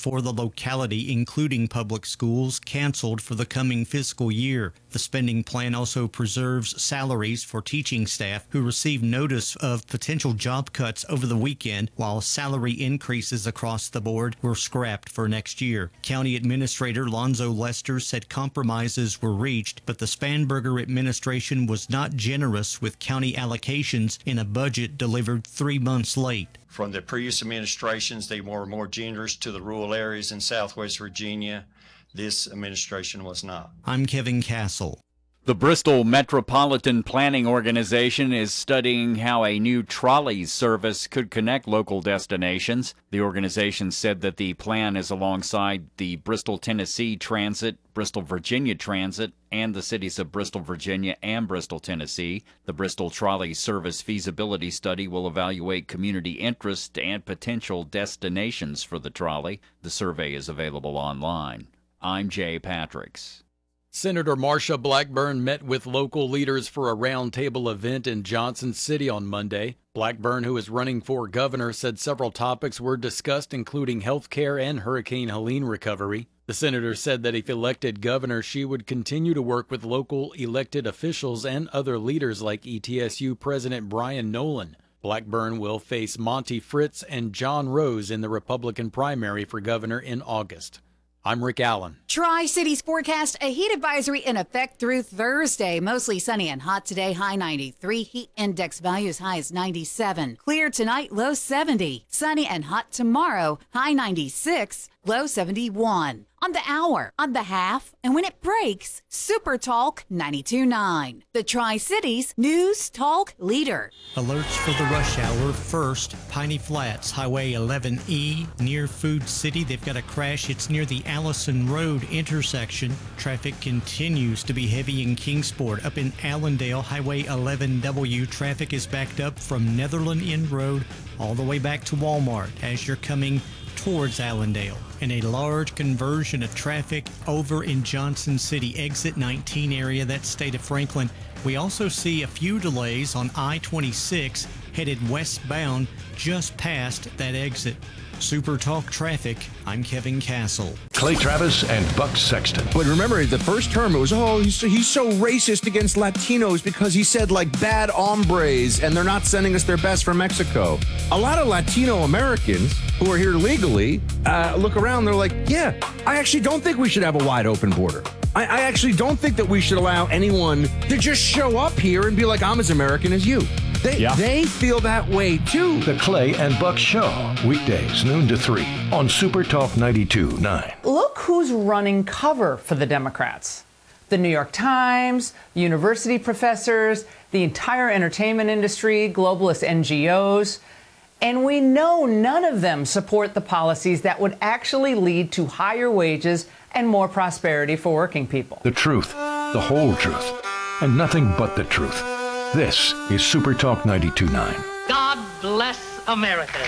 for the locality, including public schools, canceled for the coming fiscal year. The spending plan also preserves salaries for teaching staff who received notice of potential job cuts over the weekend, while salary increases across the board were scrapped for next year. County Administrator Lonzo Lester said compromises were reached, but the Spanberger administration was not generous with county allocations in a budget delivered 3 months late. From the previous administrations, they were more generous to the rural areas in Southwest Virginia. This administration was not. I'm Kevin Castle. The Bristol Metropolitan Planning Organization is studying how a new trolley service could connect local destinations. The organization said that the plan is alongside the Bristol, Tennessee Transit, Bristol, Virginia Transit, and the cities of Bristol, Virginia and Bristol, Tennessee. The Bristol Trolley Service Feasibility Study will evaluate community interest and potential destinations for the trolley. The survey is available online. I'm Jay Patricks. Senator Marsha Blackburn met with local leaders for a roundtable event in Johnson City on Monday. Blackburn, who is running for governor, said several topics were discussed, including health care and Hurricane Helene recovery. The senator said that if elected governor, she would continue to work with local elected officials and other leaders like ETSU President Brian Nolan. Blackburn will face Monty Fritz and John Rose in the Republican primary for governor in August. I'm Rick Allen. Tri-Cities forecast a heat advisory in effect through Thursday. Mostly sunny and hot today, high 93. Heat index values high as 97. Clear tonight, low 70. Sunny and hot tomorrow, high 96, low 71. On the hour, on the half, and when it breaks, Super Talk 92.9. The Tri-Cities News Talk leader. Alerts for the rush hour. First, Piney Flats, Highway 11E, near Food City. They've got a crash. It's near the Allison Road intersection. Traffic continues to be heavy in Kingsport. Up in Allendale, Highway 11W, traffic is backed up from Netherland End Road all the way back to Walmart as you're coming towards Allendale. And a large conversion of traffic over in Johnson City, exit 19 area, that's state of Franklin. We also see a few delays on I-26 headed westbound just past that exit. Super Talk Traffic, I'm Kevin Castle. Clay Travis and Buck Sexton. But remember, the first term, it was, he's so racist against Latinos because he said, like, bad hombres, and they're not sending us their best from Mexico. A lot of Latino Americans who are here legally look around, they're like, yeah, I actually don't think we should have a wide open border. I actually don't think that we should allow anyone to just show up here and be like, I'm as American as you. They feel that way, too. The Clay and Buck Show, weekdays, noon to 3 on Super Talk 92.9. Look who's running cover for the Democrats. The New York Times, university professors, the entire entertainment industry, globalist NGOs. And we know none of them support the policies that would actually lead to higher wages and more prosperity for working people. The truth, the whole truth, and nothing but the truth. This is Super Talk 92.9. God bless America.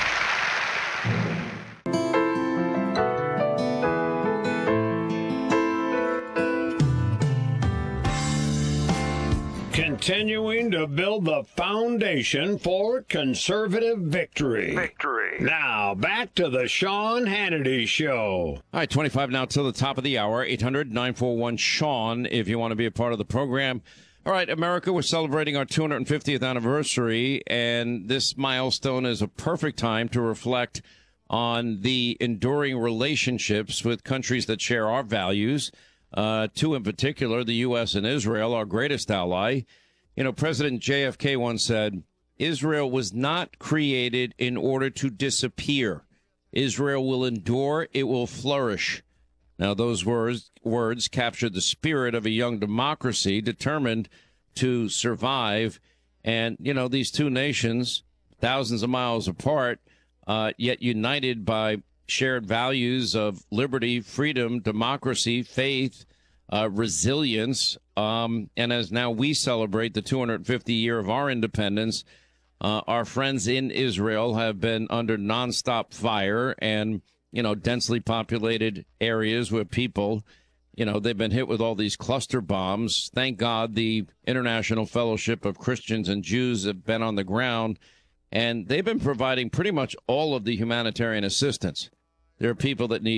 Continuing to build the foundation for conservative victory. Now, back to the Sean Hannity Show. All right, 25 now till the top of the hour. 800-941-SEAN if you want to be a part of the program. All right, America, we're celebrating our 250th anniversary, and this milestone is a perfect time to reflect on the enduring relationships with countries that share our values. Two in particular, the U.S. and Israel, our greatest ally. You know, President JFK once said, Israel was not created in order to disappear. Israel will endure, it will flourish. Now, those words captured the spirit of a young democracy determined to survive. And, you know, these two nations, thousands of miles apart, yet united by shared values of liberty, freedom, democracy, faith, resilience. And as now we celebrate the 250th year of our independence, our friends in Israel have been under nonstop fire and, you know, densely populated areas where people, you know, they've been hit with all these cluster bombs. Thank God the International Fellowship of Christians and Jews have been on the ground, and they've been providing pretty much all of the humanitarian assistance. There are people that need